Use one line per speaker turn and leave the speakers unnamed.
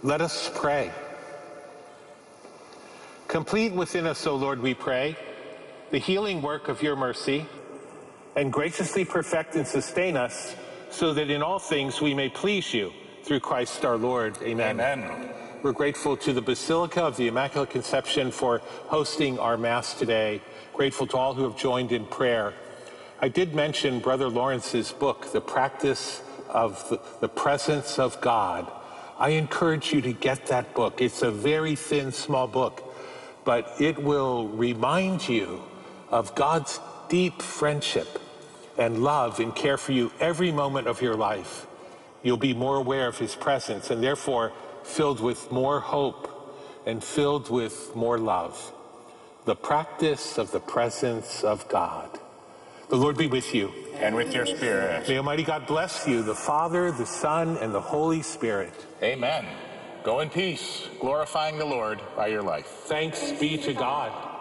Let us pray. Complete within us, O Lord, we pray, the healing work of your mercy, and graciously perfect and sustain us so that in all things we may please you through Christ our Lord. Amen.
Amen.
We're grateful to the Basilica of the Immaculate Conception for hosting our Mass today. Grateful to all who have joined in prayer. I did mention Brother Lawrence's book, The Practice of the Presence of God. I encourage you to get that book. It's a very thin, small book, but it will remind you of God's deep friendship and love and care for you every moment of your life. You'll be more aware of his presence and therefore filled with more hope and filled with more love. The Practice of the Presence of God. The Lord be with you.
And with your spirit.
May Almighty God bless you, the Father, the Son, and the Holy Spirit.
Amen. Go in peace, glorifying the Lord by your life.
Thanks be to God.